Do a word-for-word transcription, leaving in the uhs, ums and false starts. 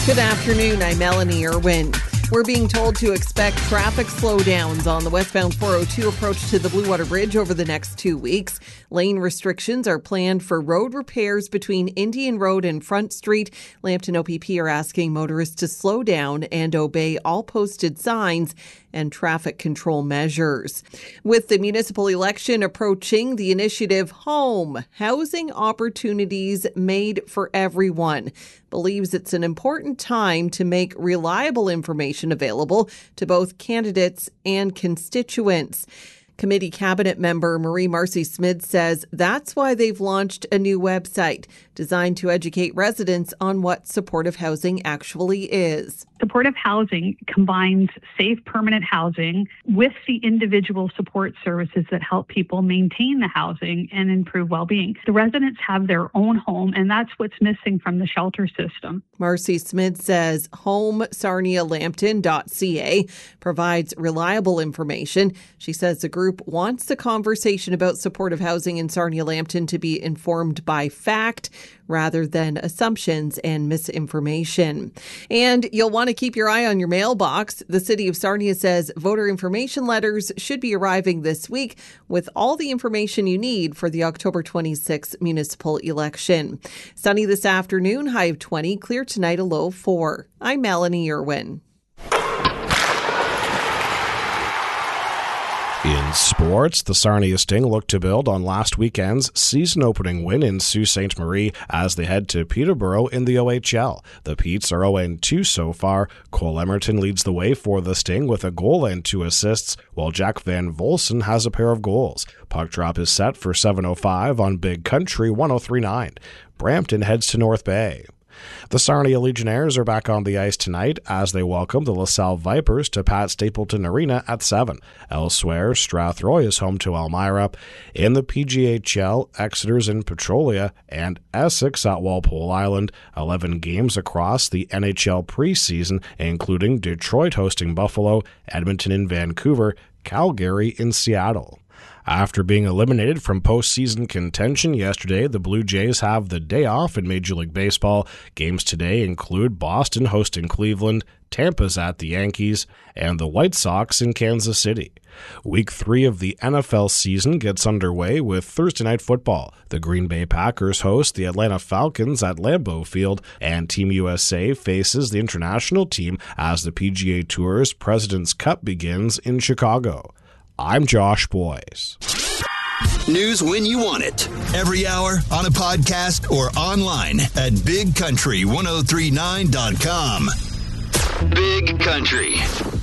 Good afternoon, I'm Melanie Irwin. We're being told to expect traffic slowdowns on the westbound four oh two approach to the Blue Water Bridge over the next two weeks. Lane restrictions are planned for road repairs between Indian Road and Front Street. Lambton O P P are asking motorists to slow down and obey all posted signs and traffic control measures. With the municipal election approaching, the initiative Home, Housing Opportunities Made for Everyone, believes it's an important time to make reliable information available to both candidates and constituents. Committee cabinet member Marie Marcy-Smith says that's why they've launched a new website designed to educate residents on what supportive housing actually is. Supportive housing combines safe, permanent housing with the individual support services that help people maintain the housing and improve well-being. The residents have their own home, and that's what's missing from the shelter system. Marcy-Smith says home sarnia lambton dot c a provides reliable information. She says the group wants the conversation about supportive housing in Sarnia-Lambton to be informed by fact rather than assumptions and misinformation. And you'll want to keep your eye on your mailbox. The city of Sarnia says voter information letters should be arriving this week with all the information you need for the October twenty-sixth municipal election. Sunny this afternoon, high of twenty, clear tonight, a low of four. I'm Melanie Irwin. In sports, the Sarnia Sting look to build on last weekend's season-opening win in Sault Ste. Marie as they head to Peterborough in the O H L. The Petes are oh and two so far. Cole Emerton leads the way for the Sting with a goal and two assists, while Jack Van Volsen has a pair of goals. Puck drop is set for seven oh five on Big Country one oh three point nine. Brampton heads to North Bay. The Sarnia Legionnaires are back on the ice tonight as they welcome the LaSalle Vipers to Pat Stapleton Arena at seven. Elsewhere, Strathroy is home to Elmira. In the P G H L, Exeter's in Petrolia and Essex at Walpole Island. eleven games across the N H L preseason, including Detroit hosting Buffalo, Edmonton in Vancouver, Calgary in Seattle. After being eliminated from postseason contention yesterday, the Blue Jays have the day off in Major League Baseball. Games today include Boston hosting Cleveland, Tampa's at the Yankees, and the White Sox in Kansas City. Week three of the N F L season gets underway with Thursday Night Football. The Green Bay Packers host the Atlanta Falcons at Lambeau Field, and Team U S A faces the international team as the P G A Tour's President's Cup begins in Chicago. I'm Josh Boyce. News when you want it. Every hour, on a podcast, or online at big country ten thirty-nine dot com. Big Country.